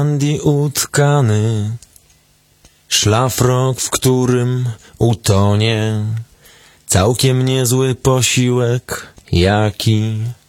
Andy utkany, szlafrok, w którym utonie, całkiem niezły posiłek, jaki